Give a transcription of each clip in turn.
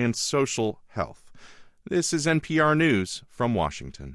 and social health. This is NPR News from Washington.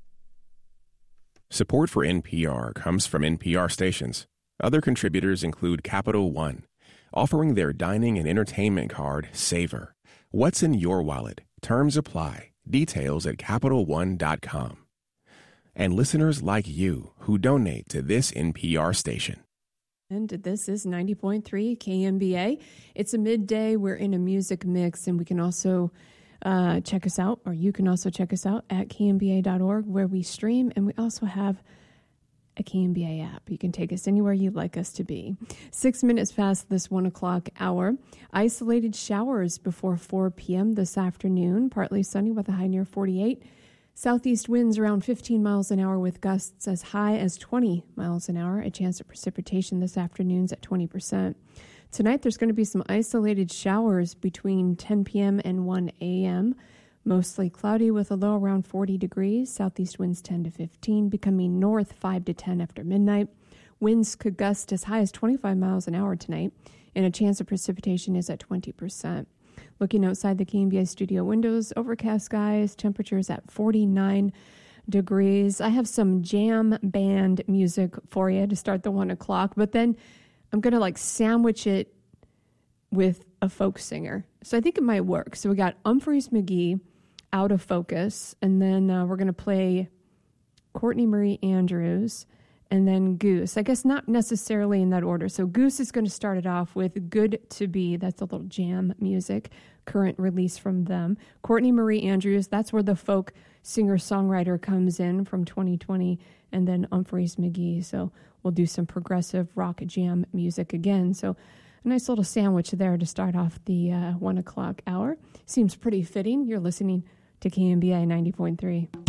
Support for NPR comes from NPR stations. Other contributors include Capital One, offering their dining and entertainment card, Savor. What's in your wallet? Terms apply. Details at CapitalOne.com. And listeners like you who donate to this NPR station. And this is 90.3 KMBA. It's a midday. We're in a music mix, and we can also check us out, or you can also check us out at KMBA.org, where we stream, and we also have a KMBA app. You can take us anywhere you'd like us to be. 6 minutes past this 1 o'clock hour. Isolated showers before 4 p.m. this afternoon. Partly sunny with a high near 48. Southeast winds around 15 miles an hour with gusts as high as 20 miles an hour. A chance of precipitation this afternoon's at 20%. Tonight there's going to be some isolated showers between 10 p.m. and 1 a.m. Mostly cloudy with a low around 40 degrees. Southeast winds 10 to 15, becoming north 5 to 10 after midnight. Winds could gust as high as 25 miles an hour tonight, and a chance of precipitation is at 20%. Looking outside the KMBA studio windows, overcast skies, temperatures at 49 degrees. I have some jam band music for you to start the 1 o'clock, but then I'm going to sandwich it with a folk singer. So I think it might work. So we got Umphrey's McGee, Out of Focus, and then we're going to play Courtney Marie Andrews, and then Goose. I guess not necessarily in that order. So Goose is going to start it off with Good to Be. That's a little jam music, current release from them. Courtney Marie Andrews, that's where the folk singer-songwriter comes in from 2020, and then Umphrey's McGee. So we'll do some progressive rock jam music again. So a nice little sandwich there to start off the 1 o'clock hour. Seems pretty fitting. You're listening to KMBI 90.3.